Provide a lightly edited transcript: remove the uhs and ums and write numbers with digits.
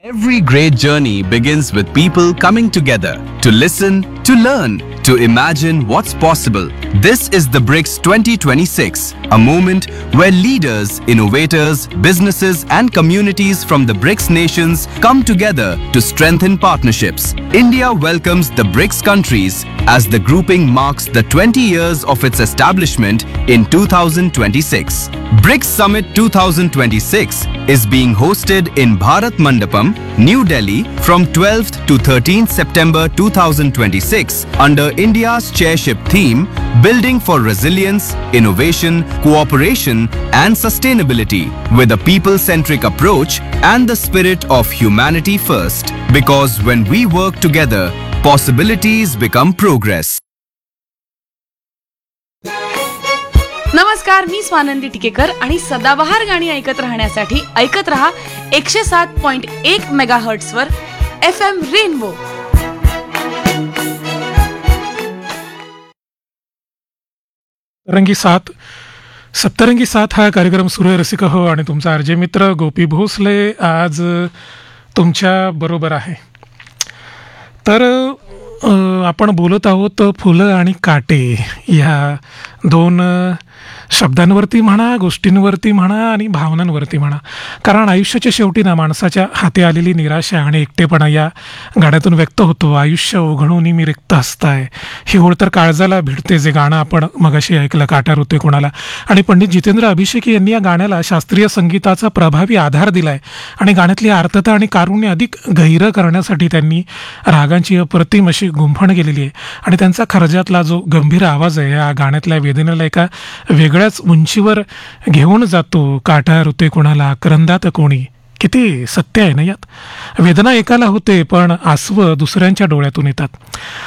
Every great journey begins with people coming together to listen, to learn, to imagine what's possible. This is the BRICS 2026, a moment where leaders, innovators, businesses and communities from the BRICS nations come together to strengthen partnerships. India welcomes the BRICS countries as the grouping marks the 20 years of its establishment in 2026. BRICS Summit 2026 is being hosted in Bharat Mandapam, New Delhi from 12th to 13th September 2026 under India's chairship theme Building for Resilience, Innovation, Cooperation and Sustainability with a people-centric approach and the spirit of humanity first. Because when we work together, possibilities become progress. नमस्कार, मी स्वानंदी टिकेकर आणि सदाबहार गाणी ऐकत राहण्यासाठी ऐकत रहा 107.1 megahertz वर FM rainbow. सप्तरंगी साथ हा कार्यक्रम सुरू आहे रसिक हो, आणि तुमचा आरजे मित्र गोपी भोसले आज तुमच्या बरोबर आहे. तर आपण बोलत आहोत फुलं आणि काटे ह्या दोन शब्दांवरती म्हणा, गोष्टींवरती म्हणा आणि भावनांवरती म्हणा. कारण आयुष्याच्या शेवटी ना माणसाच्या हाती आलेली निराशा आणि एकटेपणा या गाण्यातून व्यक्त होतो. आयुष्य ओघळून मी रिक्त हसताय, ही ओळ तर काळजाला भिडते, जे गाणं आपण मगाशी ऐकलं काट्यावर होते कोणाला. आणि पंडित जितेंद्र अभिषेकी यांनी या गाण्याला शास्त्रीय संगीताचा प्रभावी आधार दिलाय आणि गाण्यातली आर्तता आणि कारुण्य अधिक गहिरं करण्यासाठी त्यांनी रागांची अप्रतिम अशी गुंफण केलेली आहे. आणि त्यांचा खर्जातला जो गंभीर आवाज आहे या गाण्यातल्या वेदनेला एका वेगळ्याच उंचीवर घेऊन जातो. काटा रुते कोणाला, करंदात कोणी, किती सत्य आहे ना यात. वेदना एकाला होते पण आसवं दुसऱ्यांच्या डोळ्यातून येतात.